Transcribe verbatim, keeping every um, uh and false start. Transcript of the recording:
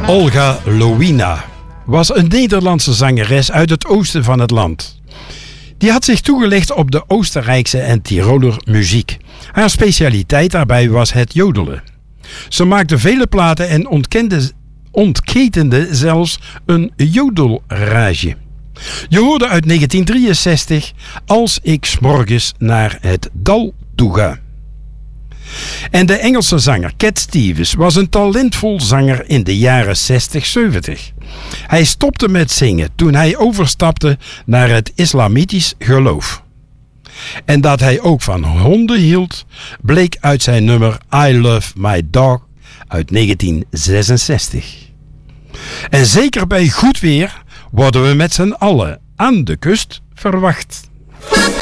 Olga Lowina was een Nederlandse zangeres uit het oosten van het land. Die had zich toegelegd op de Oostenrijkse en Tiroler muziek. Haar specialiteit daarbij was het jodelen. Ze maakte vele platen en ontkende, ontketende zelfs een jodelrage. Je hoorde uit negentien drieënzestig Als ik 's morgens naar het dal toe ga. En de Engelse zanger Cat Stevens was een talentvol zanger in de jaren zestig zeventig. Hij stopte met zingen toen hij overstapte naar het islamitisch geloof. En dat hij ook van honden hield, bleek uit zijn nummer I Love My Dog uit negentien zesenzestig. En zeker bij goed weer worden we met z'n allen aan de kust verwacht.